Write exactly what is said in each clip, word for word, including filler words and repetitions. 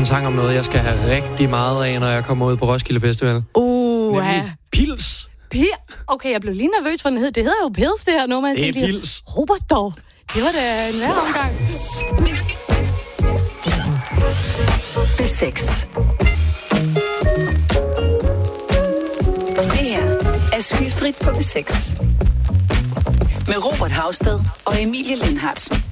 en sang om noget, jeg skal have rigtig meget af, når jeg kommer ud på Roskilde Festival. Uh, Nemlig Pils. Pil? Okay, jeg blev lige nervøs for den hed. Det hedder jo Pils, det her nummer. Det er Pils. Robert dog. Det var da en værre omgang. B seks. Det her er Skyfrit på B seks. Med Robert Hausted og Emilie Lindhardt.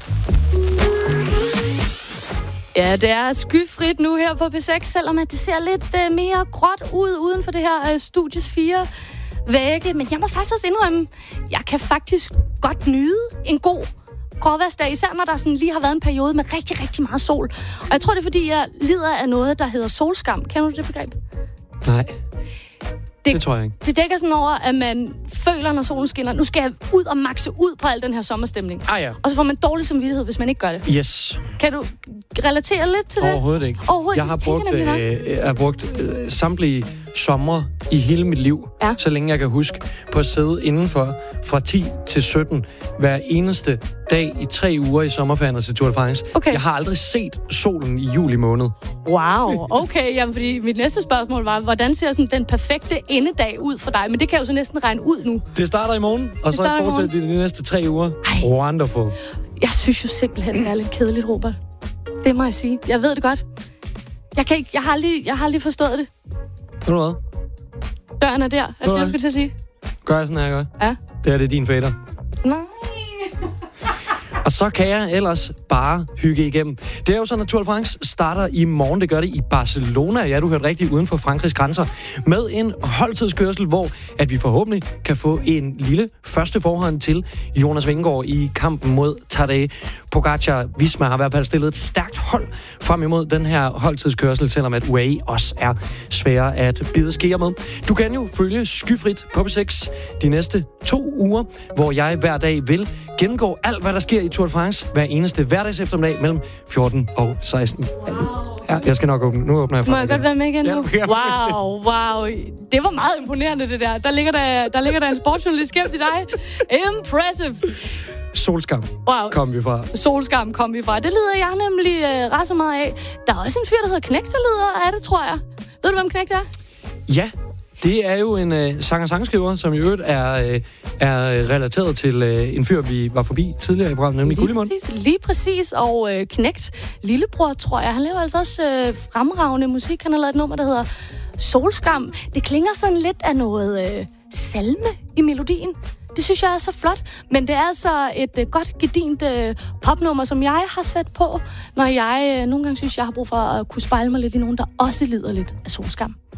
Ja, det er skyfrit nu her på B seks, selvom at det ser lidt uh, mere gråt ud uden for det her uh, studies fire vægge. Men jeg må faktisk også indrømme, jeg kan faktisk godt nyde en god gråværsdag, især når der sådan lige har været en periode med rigtig, rigtig meget sol. Og jeg tror, det er, fordi jeg lider af noget, der hedder solskam. Kender du det begreb? Nej. Det, det tror jeg ikke. Det dækker sådan over, at man føler, når solen skinner, nu skal jeg ud og makse ud på al den her sommerstemning. Ah ja. Og så får man dårlig samvittighed, hvis man ikke gør det. Yes. Kan du relatere lidt til det? Overhovedet ikke. Overhovedet jeg har ikke. brugt, øh, jeg har brugt øh, samtlige sommer i hele mit liv, ja. Så længe jeg kan huske, på at sidde indenfor fra ti til sytten hver eneste dag i tre uger i sommerferien til Tour de France. Okay. Jeg har aldrig set solen i juli måned. Wow, okay. Jamen, fordi mit næste spørgsmål var, hvordan ser sådan den perfekte endedag ud for dig? Men det kan jeg jo så næsten regne ud nu. Det starter i morgen, og så fortsætter det de næste tre uger. Ej. Wonderful. Jeg synes jo simpelthen, det er lidt kedeligt, Robert. Det må jeg sige. Jeg ved det godt. Jeg, kan ikke, jeg, har, aldrig, jeg har aldrig forstået det. Ved du hvad? Døren er der, er det, jeg skulle til at sige? Gør jeg sådan her, gør? Ja. Det er det din fader. Nej. Og så kan jeg ellers bare hygge igennem. Det er jo sådan, at Tour de France starter i morgen. Det gør det i Barcelona. Ja, du hørte rigtigt, uden for Frankrigs grænser. Med en holdtidskørsel, hvor at vi forhåbentlig kan få en lille første forhånd til Jonas Vingegaard i kampen mod Tadej Pogačar. Visma har i hvert fald stillet et stærkt hold frem imod den her holdtidskørsel, selvom at U A E også er svære at bide skære med. Du kan jo følge Skyfrit på B seks de næste to uger, hvor jeg hver dag vil gennemgå alt, hvad der sker i Tour de France hver eneste hverdags eftermiddag mellem fjorten og seksten. Ja, jeg skal nok åbne. Nu åbner jeg for Må jeg godt være med igen nu? Ja, wow, wow. Det var meget imponerende, det der. Der ligger der, der, ligger der en sportsjournalist skævt i dig. Impressive. Solskam wow. kom vi fra. Solskam kom vi fra. Det lider jeg nemlig øh, ret så meget af. Der er også en fyr, der hedder Knægt, der lider af det, tror jeg. Ved du, hvem Knægt er? Ja, det er jo en øh, sanger-sangskriver, som i øvrigt er, øh, er relateret til øh, en fyr, vi var forbi tidligere i programmet, nemlig Gullimund. Lige præcis, lige præcis. Og øh, Knægt, lillebror, tror jeg. Han laver altså også øh, fremragende musik. Han har lavet et nummer, der hedder Solskam. Det klinger sådan lidt af noget øh, salme i melodien. Det synes jeg er så flot, men det er altså et øh, godt, gedint øh, popnummer, som jeg har sat på, når jeg øh, nogle gange synes, jeg har brug for at kunne spejle mig lidt i nogen, der også lider lidt af solskam.